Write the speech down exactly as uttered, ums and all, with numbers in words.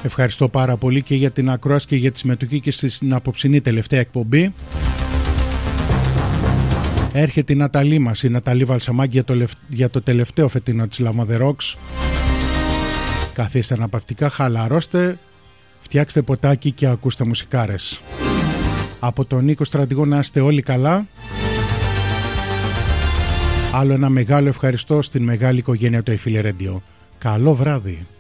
Ευχαριστώ πάρα πολύ και για την ακρόαση και για τη συμμετοχή και στην απόψινή τελευταία εκπομπή. Έρχεται η Ναταλή μας, η Ναταλή Βαλσαμάκη, για το, για το τελευταίο φετινό της Lama The Rocks. Καθίστε αναπαυτικά, χαλαρώστε, φτιάξτε ποτάκι και ακούστε μουσικάρες. Από τον Νίκο Στρατηγό να είστε όλοι καλά. Άλλο ένα μεγάλο ευχαριστώ στην μεγάλη οικογένεια του Εφίλε Radio. Καλό βράδυ.